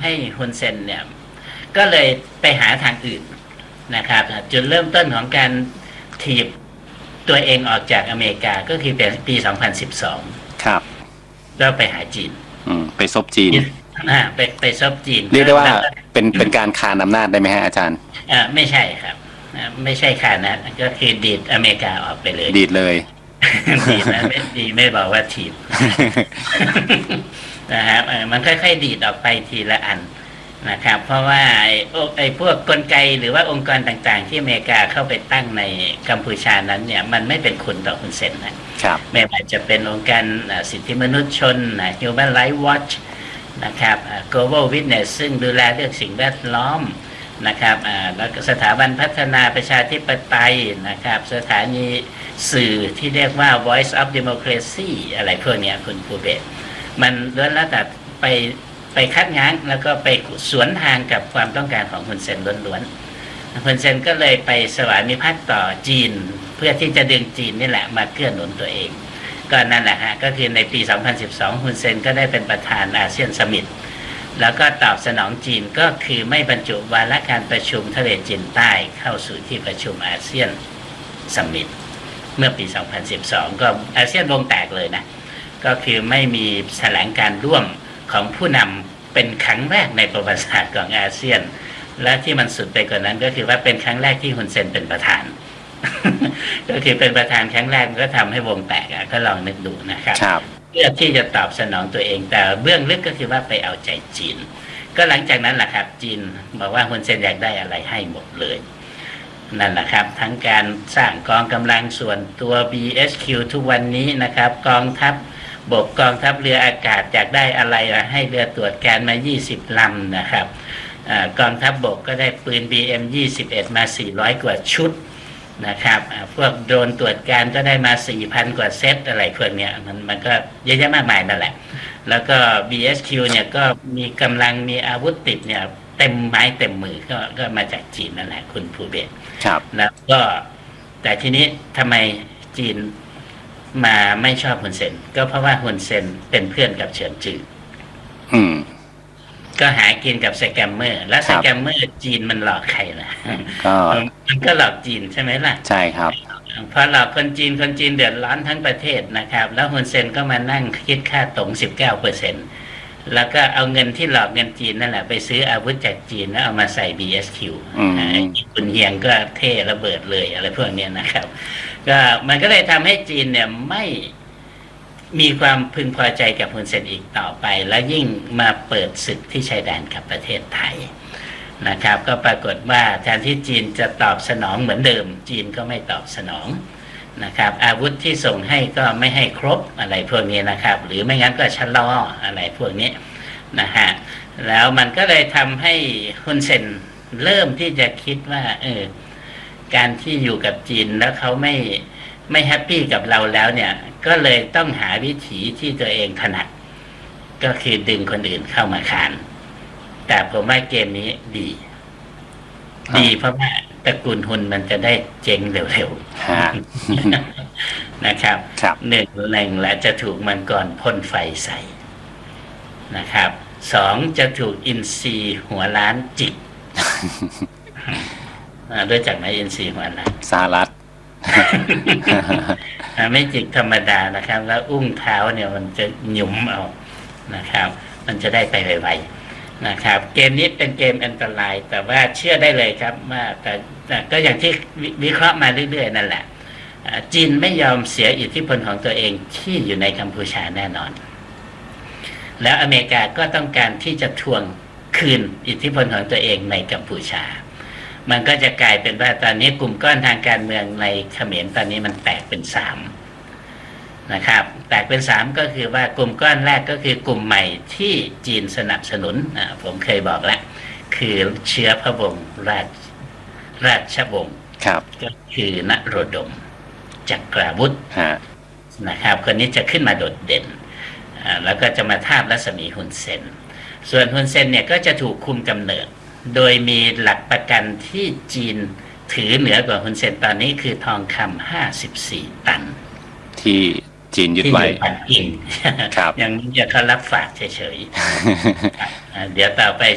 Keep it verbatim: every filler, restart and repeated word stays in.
ให้ฮุนเซนเนี่ยก็เลยไปหาทางอื่นนะครับจุดเริ่มต้นของการถีบตัวเองออกจากอเมริกาก็คือปีสองพันสิบสองครับแล้วไปหาจีนอืมไปซบจีนอ่าไปไปซบจีนเรียกได้ว่าเป็นเป็นการคานอำนาจได้ไหมฮะอาจารย์อ่าไม่ใช่ครับไม่ใช่คานนะก็คือดีดอเมริกาออกไปเลยดีดเลยดีดนะไม่ดีไม่บอกว่าถีบนะครับมันค่อยๆดีดออกไปทีละอันนะครับเพราะว่าไอ้ไอ้พวกกลไกหรือว่าองค์กรต่างๆที่อเมริกาเข้าไปตั้งในกัมพูชานั้นเนี่ยมันไม่เป็นคุณต่อฮุนเซนนะครับไม่ว่าจะเป็นองค์การสิทธิมนุษยชน Human Rights Watch นะครับ Global Witness ซึ่งดูแลเรื่องสิ่งแวดล้อมนะครับแล้วก็สถาบันพัฒนาประชาธิปไตยนะครับสถานีสื่อที่เรียกว่า Voice of Democracy อะไรพวกนี้คุณภูเบศมันล้วนแล้วแต่ไปไปคัดง้างแล้วก็ไปสวนทางกับความต้องการของฮุนเซนล้วนๆฮุนเซนก็เลยไปสวามิภักดิ์ต่อจีนเพื่อที่จะดึงจีนนี่แหละมาเกื้อหนุนตัวเองก็นั่นแหละฮะก็คือในปีสองพันสิบสองฮุนเซนก็ได้เป็นประธานอาเซียนซัมมิตแล้วก็ตอบสนองจีนก็คือไม่บรรจุวาระการประชุมทะเลจีนใต้เข้าสู่ที่ประชุมอาเซียนซัมมิตเมื่อปีสองพันสิบสองก็อาเซียนวงแตกเลยนะก็คือไม่มีแถลงการร่วมของผู้นำเป็นครั้งแรกในประวัติศาสตร์ของอาเซียนและที่มันสุดไปกว่านั้นก็คือว่าเป็นครั้งแรกที่ฮุนเซนเป็นประธาน ก็คือเป็นประธานครั้งแรกก็ทำให้วงแตกก็ลองนึกดูนะครับเพื่อที่จะตอบสนองตัวเองแต่เบื้องลึกก็คือว่าไปเอาใจจีนก็หลังจากนั้นแหละครับจีนบอกว่าฮุนเซนอยากได้อะไรให้หมดเลยนั่นแหละครับทั้งการสร้างกองกำลังส่วนตัว บี เอส คิว ทุกวันนี้นะครับกองทัพบกกองทัพเรืออากาศอยากได้อะไรให้เรือตรวจการมายี่สิบลำนะครับกองทัพบกก็ได้ปืน บี เอ็ม ยี่สิบเอ็ด มาสี่ร้อยกว่าชุดนะครับพวกโดรนตรวจการก็ได้มา สี่พัน กว่าเซตอะไรพวกเนี้ยมันมันก็เยอะแยะมากมายนั่นแหละแล้วก็ บี เอส คิว เนี่ยก็มีกำลังมีอาวุธติดเนี่ยเต็มไม้เต็มมือก็ก็มาจากจีนนั่นแหละคุณภูเบศครับแล้วก็แต่ทีนี้ทำไมจีนมาไม่ชอบฮุนเซนก็เพราะว่าฮุนเซนเป็นเพื่อนกับเฉินจืออืมก็หากินกับสแกมเมอร์และสแกมเมอร์จีนมันหลอกใครล่ะก็มันก็หลอกจีนใช่ไหมล่ะใช่ครับพอหลอกคนจีนคนจีนเดือดร้อนทั้งประเทศนะครับแล้วฮุนเซนก็มานั่งคิดค่าตรง สิบเก้าเปอร์เซ็นต์ แล้วก็เอาเงินที่หลอกเงินจีนนั่นแหละไปซื้ออาวุธจากจีนแล้วเอามาใส่ บี เอส คิว คุณเฮียงก็เท่ระเบิดเลยอะไรพวกนี้นะครับก็มันก็เลยทำให้จีนเนี่ยไม่มีความพึงพอใจกับฮุนเซนอีกต่อไปและยิ่งมาเปิดศึกที่ชายแดนกับประเทศไทยนะครับก็ปรากฏว่าแทนที่จีนจะตอบสนองเหมือนเดิมจีนก็ไม่ตอบสนองนะครับอาวุธที่ส่งให้ก็ไม่ให้ครบอะไรพวกนี้นะครับหรือไม่งั้นก็ชะลออะไรพวกนี้นะฮะแล้วมันก็เลยทำให้ฮุนเซนเริ่มที่จะคิดว่าเออการที่อยู่กับจีนแล้วเขาไม่ไม่แฮปปี้กับเราแล้วเนี่ยก็เลยต้องหาวิธีที่ตัวเองถนัดก็คือดึงคนอื่นเข้ามาขานแต่ผมว่าเกมนี้ดีดีเพราะว่าตระกูลฮุนมันจะได้เจ๊งเร็วๆนะครับหนึ่งแหล่งและจะถูกมังกรพ่นไฟใส่นะครับสองจะถูกอินทรีหัวล้านจิกด้วยจากไหนอินทรีหัวล้านสารัตไม่จิกธรรมดานะครับแล้วอุ้งเท้าเนี่ยมันจะหยุมเอานะครับมันจะได้ไปไวๆนะครับเกมนี้เป็นเกมอันตรายแต่ว่าเชื่อได้เลยครับว่าแต่แต่ก็อย่างที่วิเคราะห์มาเรื่อยๆนั่นแหละจีนไม่ยอมเสียอิทธิพลของตัวเองที่อยู่ในกัมพูชาแน่นอนแล้วอเมริกาก็ต้องการที่จะทวงคืนอิทธิพลของตัวเองในกัมพูชามันก็จะกลายเป็นว่าตอนนี้กลุ่มก้อนทางการเมืองในเขมรตอนนี้มันแตกเป็นสามนะครับแตกเป็นสามก็คือว่ากลุ่มก้อนแรกก็คือกลุ่มใหม่ที่จีนสนับสนุนอ่าผมเคยบอกแล้วคือเชื้อพระวงศ์ราชราชวงศ์ก็คือนโรดมจักราวุธนะครับคนนี้จะขึ้นมาโดดเด่นแล้วก็จะมาทาบรัศมีฮุนเซนส่วนฮุนเซนเนี่ยก็จะถูกคุมกำเนิดโดยมีหลักประกันที่จีนถือเหนือกว่าฮุนเซนตอนนี้คือทองคำห้าสิบสี่ตันที่จีนยึดไว้ปักกิ่งยังจะเขารับฝากเฉยๆเดี๋ยวต่อไป